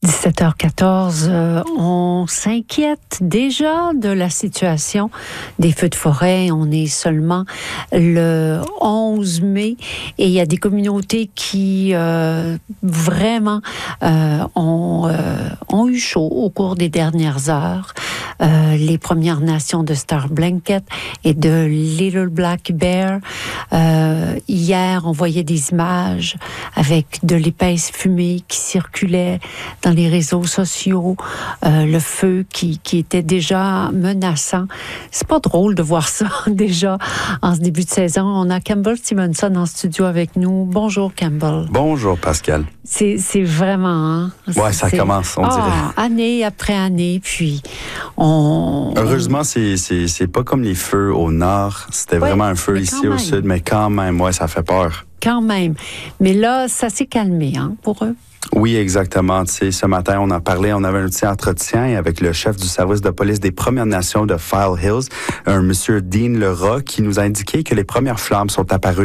17h14, on s'inquiète déjà de la situation des feux de forêt. On est seulement le 11 mai et il y a des communautés qui vraiment ont eu chaud au cours des dernières heures. Les Premières Nations de Star Blanket et de Little Black Bear. Hier, on voyait des images avec de l'épaisse fumée qui circulait dans les réseaux sociaux, le feu qui était déjà menaçant. C'est pas drôle de voir ça déjà en ce début de saison. On a Campbell Stevenson en studio avec nous. Bonjour Campbell. Bonjour Pascal. C'est vraiment... Hein? Ouais, ça commence, on dirait. Année après année, puis Heureusement, c'est pas comme les feux au nord. C'était vraiment un feu ici au sud, mais quand même, ouais, ça fait peur. Quand même. Mais là, ça s'est calmé, hein, pour eux? Oui, exactement. Tu sais, ce matin, on en parlait, on avait un petit entretien avec le chef du service de police des Premières Nations de File Hills, un monsieur Dean Leroy, qui nous a indiqué que les premières flammes sont apparues